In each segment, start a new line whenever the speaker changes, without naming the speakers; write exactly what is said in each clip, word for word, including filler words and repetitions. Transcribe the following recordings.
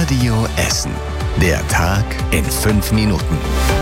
Radio Essen. Der Tag in fünf Minuten.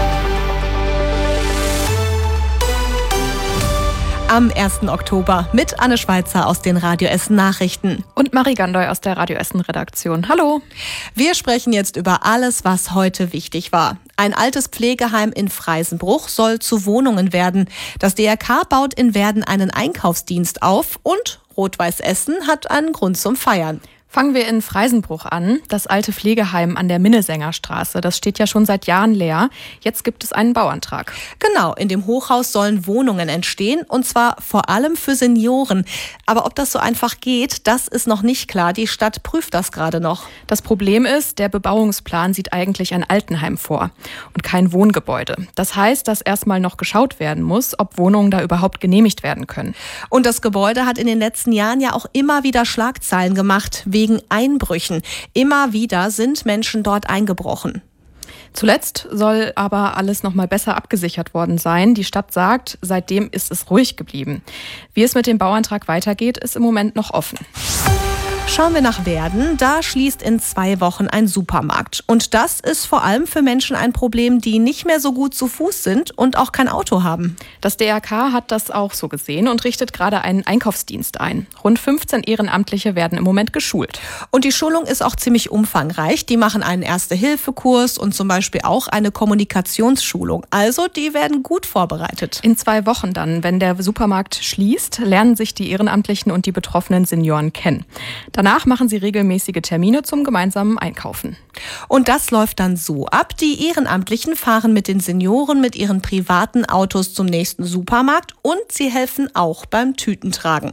Am ersten Oktober mit Anne Schweizer aus den Radio Essen Nachrichten.
Und Marie Gandoy aus der Radio Essen Redaktion. Hallo.
Wir sprechen jetzt über alles, was heute wichtig war. Ein altes Pflegeheim in Freisenbruch soll zu Wohnungen werden. Das D R K baut in Werden einen Einkaufsdienst auf und Rot-Weiß Essen hat einen Grund zum Feiern.
Fangen wir in Freisenbruch an. Das alte Pflegeheim an der Minnesänger-Straße, das steht ja schon seit Jahren leer. Jetzt gibt es einen Bauantrag.
Genau, in dem Hochhaus sollen Wohnungen entstehen und zwar vor allem für Senioren. Aber ob das so einfach geht, das ist noch nicht klar. Die Stadt prüft das gerade noch.
Das Problem ist, der Bebauungsplan sieht eigentlich ein Altenheim vor und kein Wohngebäude. Das heißt, dass erstmal noch geschaut werden muss, ob Wohnungen da überhaupt genehmigt werden können.
Und das Gebäude hat in den letzten Jahren ja auch immer wieder Schlagzeilen gemacht, wegen Einbrüchen. Immer wieder sind Menschen dort eingebrochen.
Zuletzt soll aber alles noch mal besser abgesichert worden sein. Die Stadt sagt, seitdem ist es ruhig geblieben. Wie es mit dem Bauantrag weitergeht, ist im Moment noch offen.
Schauen wir nach Werden. Da schließt in zwei Wochen ein Supermarkt. Und das ist vor allem für Menschen ein Problem, die nicht mehr so gut zu Fuß sind und auch kein Auto haben.
Das D R K hat das auch so gesehen und richtet gerade einen Einkaufsdienst ein. Rund fünfzehn Ehrenamtliche werden im Moment geschult.
Und die Schulung ist auch ziemlich umfangreich. Die machen einen Erste-Hilfe-Kurs und zum Beispiel auch eine Kommunikationsschulung. Also die werden gut vorbereitet.
In zwei Wochen dann, wenn der Supermarkt schließt, lernen sich die Ehrenamtlichen und die betroffenen Senioren kennen. Danach machen sie regelmäßige Termine zum gemeinsamen Einkaufen.
Und das läuft dann so ab. Die Ehrenamtlichen fahren mit den Senioren mit ihren privaten Autos zum nächsten Supermarkt und sie helfen auch beim Tütentragen.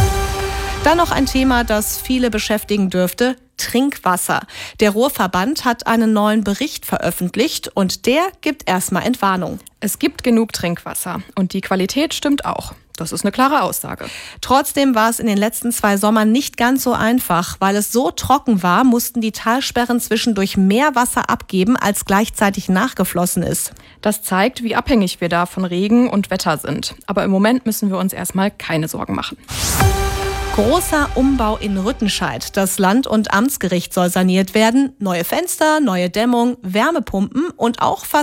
Dann noch ein Thema, das viele beschäftigen dürfte: Trinkwasser. Der Ruhrverband hat einen neuen Bericht veröffentlicht und der gibt erstmal Entwarnung.
Es gibt genug Trinkwasser und die Qualität stimmt auch. Das ist eine klare Aussage.
Trotzdem war es in den letzten zwei Sommern nicht ganz so einfach. Weil es so trocken war, mussten die Talsperren zwischendurch mehr Wasser abgeben, als gleichzeitig nachgeflossen ist.
Das zeigt, wie abhängig wir da von Regen und Wetter sind. Aber im Moment müssen wir uns erstmal keine Sorgen machen.
Großer Umbau in Rüttenscheid. Das Land- und Amtsgericht soll saniert werden. Neue Fenster, neue Dämmung, Wärmepumpen und auch fast